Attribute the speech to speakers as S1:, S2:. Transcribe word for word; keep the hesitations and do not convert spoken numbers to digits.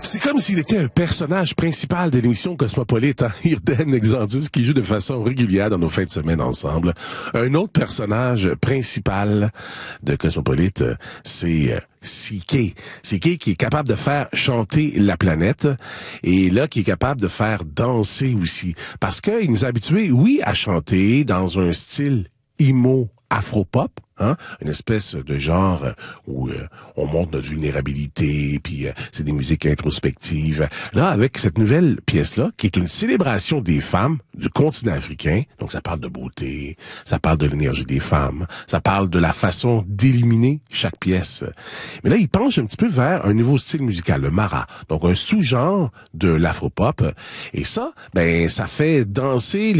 S1: C'est comme s'il était un personnage principal de l'émission Cosmopolite, hein? Irden Exandus, qui joue de façon régulière dans nos fins de semaine ensemble. Un autre personnage principal de Cosmopolite, c'est euh, C K. C K qui est capable de faire chanter la planète et là, qui est capable de faire danser aussi. Parce qu'il nous a habitués, oui, à chanter dans un style emo afro-pop, hein, une espèce de genre où euh, on montre notre vulnérabilité, puis euh, c'est des musiques introspectives. Là, avec cette nouvelle pièce-là, qui est une célébration des femmes du continent africain, donc ça parle de beauté, ça parle de l'énergie des femmes, ça parle de la façon d'éliminer chaque pièce. Mais là, il penche un petit peu vers un nouveau style musical, le mara, donc un sous-genre de l'afro-pop. Et ça, ben, ça fait danser les